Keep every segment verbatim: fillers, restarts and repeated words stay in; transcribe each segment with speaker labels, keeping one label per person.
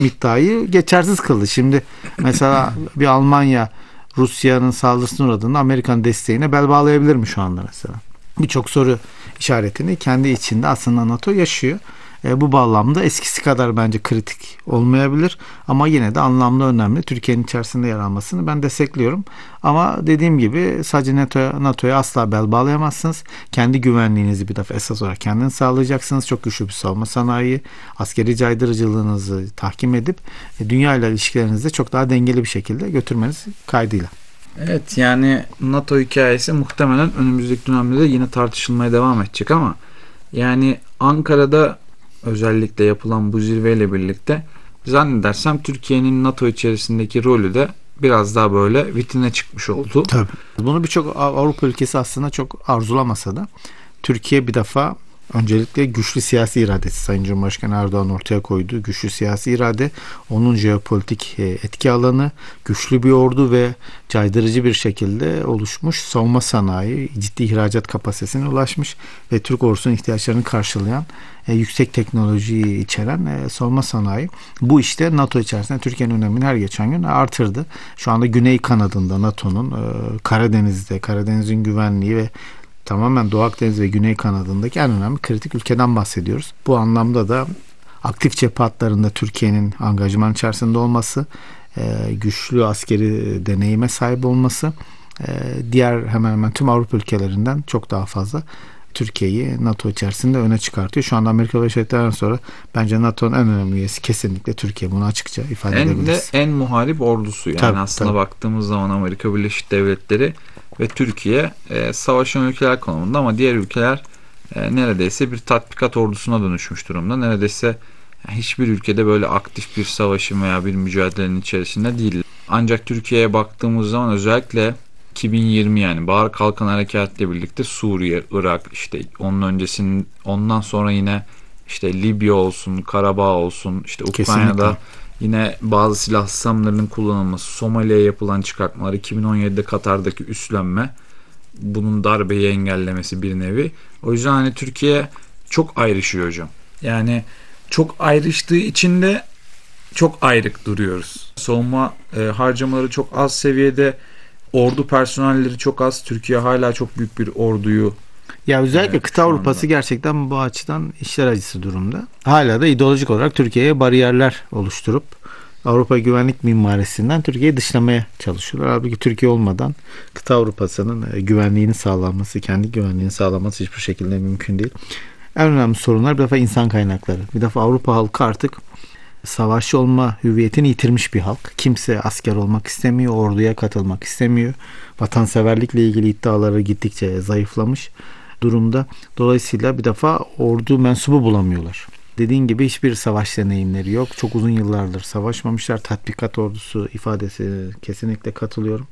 Speaker 1: iddiayı geçersiz kıldı. Şimdi mesela bir Almanya Rusya'nın saldırısına uğradığında Amerikan desteğine bel bağlayabilir mi şu anda mesela? Birçok soru işaretini kendi içinde aslında NATO yaşıyor. E, bu bağlamda eskisi kadar bence kritik olmayabilir ama yine de anlamlı önemli. Türkiye'nin içerisinde yer almasını ben destekliyorum. Ama dediğim gibi sadece NATO'ya, NATO'ya asla bel bağlayamazsınız. Kendi güvenliğinizi bir defa esas olarak kendiniz sağlayacaksınız. Çok güçlü bir savunma sanayi, askeri caydırıcılığınızı tahkim edip e, dünya ile ilişkilerinizi de çok daha dengeli bir şekilde götürmeniz kaydıyla.
Speaker 2: Evet, yani NATO hikayesi muhtemelen önümüzdeki dönemde de yine tartışılmaya devam edecek ama yani Ankara'da özellikle yapılan bu zirveyle birlikte zannedersem Türkiye'nin NATO içerisindeki rolü de biraz daha böyle vitrine çıkmış oldu.
Speaker 1: Tabii. Bunu birçok Avrupa ülkesi aslında çok arzulamasa da Türkiye bir defa öncelikle güçlü siyasi iradesi, Sayın Cumhurbaşkanı Erdoğan ortaya koyduğu güçlü siyasi irade, onun jeopolitik etki alanı, güçlü bir ordu ve caydırıcı bir şekilde oluşmuş savunma sanayi, ciddi ihracat kapasitesine ulaşmış ve Türk ordusunun ihtiyaçlarını karşılayan e, yüksek teknolojiyi içeren e, savunma sanayi. Bu işte NATO içerisinde Türkiye'nin önemini her geçen gün artırdı. Şu anda Güney kanadında NATO'nun e, Karadeniz'de, Karadeniz'in güvenliği ve tamamen Doğu Akdeniz ve Güney kanadındaki en önemli kritik ülkeden bahsediyoruz. Bu anlamda da aktif cephe hatlarında Türkiye'nin angajman içerisinde olması, e, güçlü askeri deneyime sahip olması, e, diğer hemen hemen tüm Avrupa ülkelerinden çok daha fazla Türkiye'yi NATO içerisinde öne çıkartıyor. Şu anda Amerika Birleşik Devletleri'nden sonra bence NATO'nun en önemli üyesi kesinlikle Türkiye. Bunu açıkça ifade
Speaker 2: en
Speaker 1: edebiliriz.
Speaker 2: En de en muharip ordusu. Yani tabii, aslında tabii. Baktığımız zaman Amerika Birleşik Devletleri ve Türkiye e, savaşan ülkeler konumunda ama diğer ülkeler e, neredeyse bir tatbikat ordusuna dönüşmüş durumda. Neredeyse yani hiçbir ülkede böyle aktif bir savaşın veya bir mücadelenin içerisinde değil. Ancak Türkiye'ye baktığımız zaman özellikle iki bin yirmi yani Bahar Kalkan Harekatı ile birlikte Suriye, Irak, işte onun öncesinin ondan sonra yine işte Libya olsun, Karabağ olsun, işte Ukrayna'da kesinlikle. Yine bazı silah sistemlerinin kullanılması, Somali'ye yapılan çıkartmalar, iki bin on yedide Katar'daki üslenme, bunun darbeyi engellemesi bir nevi. O yüzden hani Türkiye çok ayrışıyor hocam. Yani çok ayrıştığı için de çok ayrık duruyoruz. Savunma e, harcamaları çok az seviyede, ordu personelleri çok az. Türkiye hala çok büyük bir orduyu.
Speaker 1: Ya özellikle evet, kıta Avrupası gerçekten bu açıdan işler acısı durumda. Hala da ideolojik olarak Türkiye'ye bariyerler oluşturup Avrupa güvenlik mimarisinden Türkiye'yi dışlamaya çalışıyorlar. Halbuki Türkiye olmadan kıta Avrupası'nın güvenliğini sağlanması, kendi güvenliğini sağlaması hiçbir şekilde mümkün değil. En önemli sorunlar bir defa insan kaynakları. Bir defa Avrupa halkı artık savaşçı olma hüviyetini yitirmiş bir halk. Kimse asker olmak istemiyor, orduya katılmak istemiyor. Vatanseverlikle ilgili iddiaları gittikçe zayıflamış durumda. Dolayısıyla bir defa ordu mensubu bulamıyorlar. Dediğin gibi hiçbir savaş deneyimleri yok. Çok uzun yıllardır savaşmamışlar. Tatbikat ordusu ifadesi kesinlikle katılıyorum.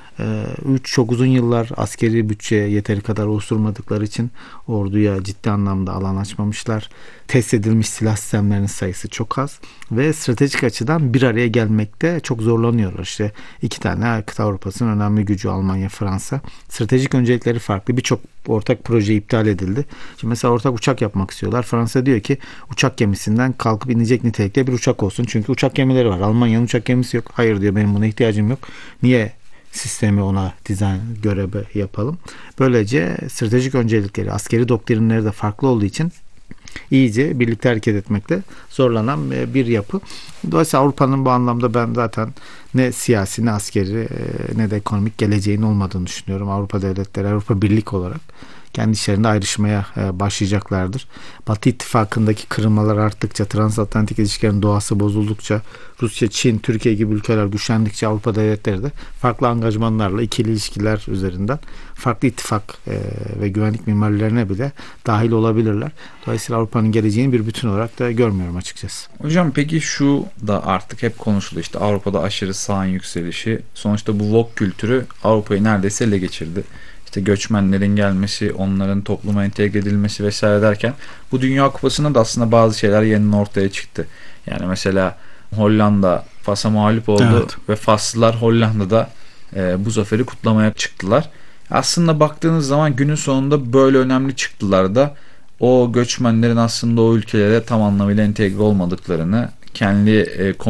Speaker 1: Üç çok uzun yıllar askeri bütçe yeteri kadar oluşturmadıkları için orduya ciddi anlamda alan açmamışlar. Test edilmiş silah sistemlerinin sayısı çok az ve stratejik açıdan bir araya gelmekte çok zorlanıyorlar. İşte iki tane kıta Avrupa'sının önemli gücü Almanya, Fransa. Stratejik öncelikleri farklı. Birçok ortak proje iptal edildi. Şimdi mesela ortak uçak yapmak istiyorlar. Fransa diyor ki uçak gemisinden kalkıp inecek nitelikte bir uçak olsun. Çünkü uçak gemileri var. Almanya'nın uçak gemisi yok. Hayır diyor, benim buna ihtiyacım yok. Niye sistemi ona dizayn görevi yapalım? Böylece stratejik öncelikleri, askeri doktrinleri de farklı olduğu için iyice birlikte hareket etmekte zorlanan bir yapı. Dolayısıyla Avrupa'nın bu anlamda ben zaten ne siyasi, ne askeri, ne de ekonomik geleceğin olmadığını düşünüyorum. Avrupa devletleri, Avrupa Birlik olarak kendi işlerinde ayrışmaya başlayacaklardır. Batı ittifakındaki kırılmalar arttıkça, transatlantik ilişkilerin doğası bozuldukça, Rusya, Çin, Türkiye gibi ülkeler güçlendikçe Avrupa devletleri de farklı angajmanlarla ikili ilişkiler üzerinden farklı ittifak ve güvenlik mimarilerine bile dahil olabilirler. Dolayısıyla Avrupa'nın geleceğini bir bütün olarak da görmüyorum açıkçası.
Speaker 2: Hocam peki şu da artık hep konuşuluyor, işte Avrupa'da aşırı sağın yükselişi. Sonuçta bu woke kültürü Avrupa'yı neredeyse ele geçirdi. İşte göçmenlerin gelmesi, onların topluma entegre edilmesi vesaire derken bu Dünya Kupası'nda da aslında bazı şeyler yeniden ortaya çıktı. Yani mesela Hollanda Fas'a mağlup oldu evet. Ve Faslılar Hollanda'da e, bu zaferi kutlamaya çıktılar. Aslında baktığınız zaman günün sonunda böyle önemli çıktılar da o göçmenlerin aslında o ülkelere tam anlamıyla entegre olmadıklarını, kendi e,